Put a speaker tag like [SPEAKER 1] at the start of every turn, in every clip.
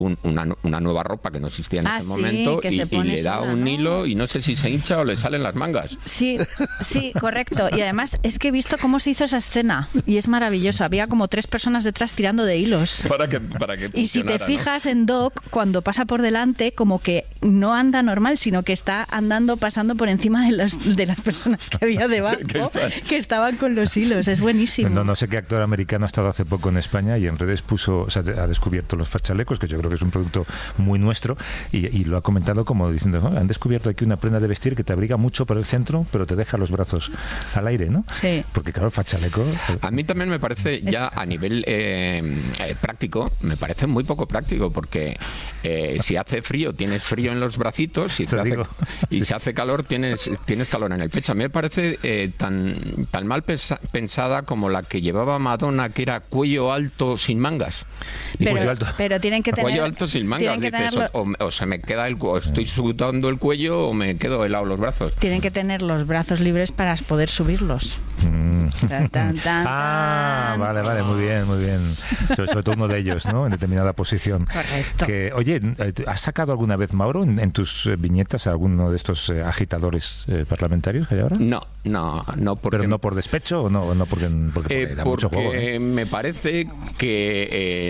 [SPEAKER 1] una nueva ropa que no existía en ese momento
[SPEAKER 2] que
[SPEAKER 1] y le da un hilo y no sé si se hincha o le salen las mangas.
[SPEAKER 2] Sí, correcto. Y además es que he visto cómo se hizo esa escena y es maravilloso. Había como 3 personas detrás tirando de hilos.
[SPEAKER 1] Para que
[SPEAKER 2] y si te fijas, ¿no? En Doc, cuando pasa por delante, como que no anda normal, sino que está andando, pasando por encima de las personas que había debajo, que estaban con los hilos. Es buenísimo.
[SPEAKER 3] No sé qué actor americano ha estado hace poco en España y en redes ha descubierto los fachalecos, que yo creo que es un producto muy nuestro, y lo ha comentado como diciendo, han descubierto aquí una prenda de vestir que te abriga mucho por el centro, pero te deja los brazos al aire, ¿no?
[SPEAKER 2] Sí.
[SPEAKER 3] Porque claro, fachaleco...
[SPEAKER 1] A mí también me parece, ya a nivel práctico, me parece muy poco práctico, porque si hace frío, tienes frío en los bracitos, si hace calor, tienes calor en el pecho. A mí me parece tan mal pensada como la que llevaba Madonna, que era cuello alto sin mangas.
[SPEAKER 2] Pero tienen que tener...
[SPEAKER 1] Cuello alto sin mangas, dices, o se me queda o estoy sudando el cuello o me quedo helado los brazos.
[SPEAKER 2] Tienen que tener los brazos libres para poder subirlos.
[SPEAKER 3] Vale, muy bien. Sobre todo uno de ellos, ¿no? En determinada posición.
[SPEAKER 2] Correcto.
[SPEAKER 3] Oye, ¿has sacado alguna vez, Mauro, en tus viñetas a alguno de estos agitadores parlamentarios que hay ahora?
[SPEAKER 1] No.
[SPEAKER 3] ¿Pero no por despecho o no porque da mucho juego?
[SPEAKER 1] Porque me parece que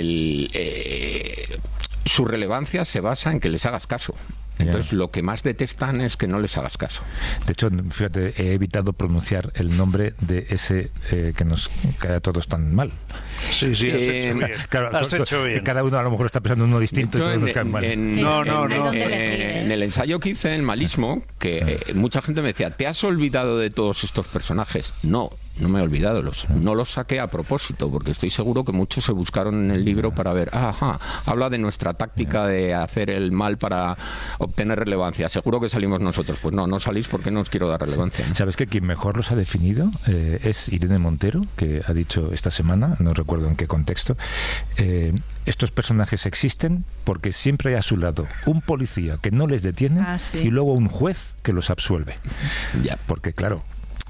[SPEAKER 1] su relevancia se basa en que les hagas caso. Entonces, lo que más detestan es que no les hagas caso.
[SPEAKER 3] De hecho, fíjate, he evitado pronunciar el nombre de ese que nos cae a todos tan mal.
[SPEAKER 4] Sí, has hecho bien.
[SPEAKER 3] Claro,
[SPEAKER 4] has hecho bien.
[SPEAKER 3] Cada uno a lo mejor está pensando en uno distinto y todos nos caen mal.
[SPEAKER 1] En el ensayo que hice en Malismo, que mucha gente me decía, ¿te has olvidado de todos estos personajes? No me he olvidado, no los saqué a propósito, porque estoy seguro que muchos se buscaron en el libro para ver, habla de nuestra táctica de hacer el mal para obtener relevancia. Seguro que salimos nosotros. Pues no salís porque no os quiero dar relevancia.
[SPEAKER 3] ¿Sabes que quien mejor los ha definido es Irene Montero, que ha dicho esta semana, no recuerdo en qué contexto, estos personajes existen porque siempre hay a su lado un policía que no les detiene y luego un juez que los absuelve.
[SPEAKER 1] Ya.
[SPEAKER 3] Porque claro,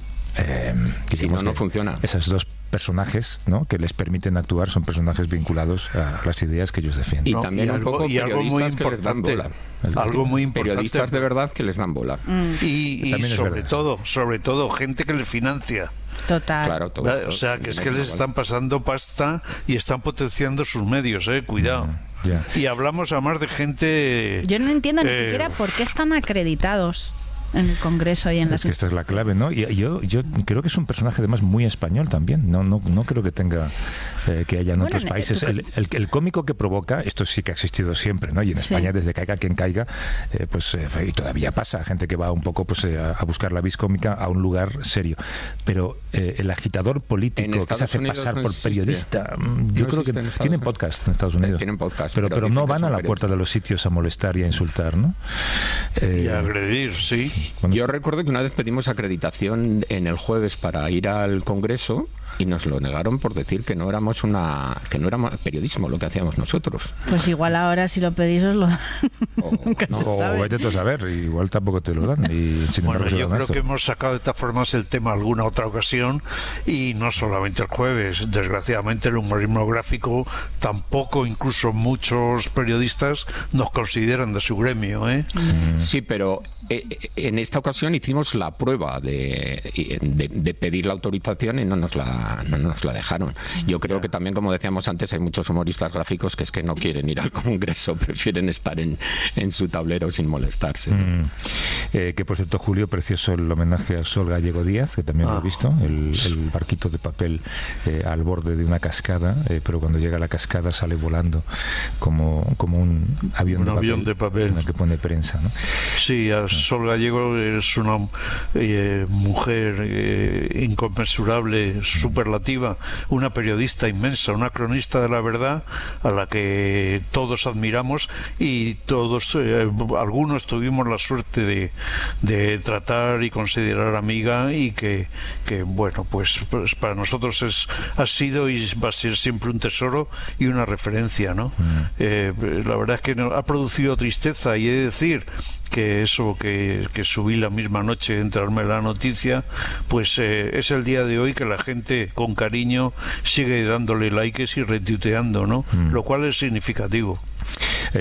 [SPEAKER 1] no funciona.
[SPEAKER 3] Esos dos personajes, ¿no?, que les permiten actuar son personajes vinculados a las ideas que ellos defienden.
[SPEAKER 1] Y también algo periodistas que les dan bola.
[SPEAKER 4] Algo muy importante.
[SPEAKER 1] Periodistas de verdad que les dan bola.
[SPEAKER 4] Y sobre todo gente que les financia.
[SPEAKER 2] Total.
[SPEAKER 1] Claro,
[SPEAKER 4] o sea, que es que les están pasando pasta y están potenciando sus medios, cuidado. Y hablamos además de gente...
[SPEAKER 2] Yo no entiendo ni siquiera por qué están acreditados en el Congreso y en las...
[SPEAKER 3] Es que esta es la clave, ¿no? Y yo creo que es un personaje además muy español también. No creo que tenga que haya en otros países. El cómico que provoca, esto sí que ha existido siempre, ¿no? Y en España, desde caiga quien caiga, y todavía pasa, gente que va un poco a buscar la vis cómica a un lugar serio. Pero el agitador político que se hace pasar por periodista, yo creo que tienen podcast en Estados Unidos.
[SPEAKER 1] Tienen podcast,
[SPEAKER 3] pero no van a la puerta de los sitios a molestar y a insultar, ¿no?
[SPEAKER 4] Y a agredir, sí.
[SPEAKER 3] Bueno,
[SPEAKER 1] yo recuerdo que una vez pedimos acreditación en el jueves para ir al Congreso y nos lo negaron por decir que no éramos periodismo lo que hacíamos nosotros.
[SPEAKER 2] Pues igual ahora si lo pedís os lo dan.
[SPEAKER 3] O vete tú a saber, igual tampoco te lo dan. Y
[SPEAKER 4] yo creo que hemos sacado de esta forma el tema alguna otra ocasión, y no solamente el jueves. Desgraciadamente el humorismo gráfico tampoco, incluso muchos periodistas nos consideran de su gremio,
[SPEAKER 1] Sí, pero en esta ocasión hicimos la prueba de pedir la autorización y no nos la dejaron. Yo creo que también, como decíamos antes, hay muchos humoristas gráficos que es que no quieren ir al Congreso, prefieren estar en su tablero sin molestarse.
[SPEAKER 3] Que por cierto, Julio, precioso el homenaje a Sol Gallego Díaz, que también lo he visto, el barquito de papel al borde de una cascada, pero cuando llega a la cascada sale volando como un avión de papel en el que pone prensa, ¿no?
[SPEAKER 4] Sí, Sol Gallego es una mujer inconmensurable, superlativa, una periodista inmensa, una cronista de la verdad a la que todos admiramos, y todos, algunos tuvimos la suerte de tratar y considerar amiga, y que bueno, pues para nosotros ha sido y va a ser siempre un tesoro y una referencia, ¿no? La verdad es que ha producido tristeza, y he de decir que eso que subí la misma noche de enterarme la noticia, pues es el día de hoy que la gente con cariño sigue dándole likes y retuiteando, ¿no? Lo cual es significativo.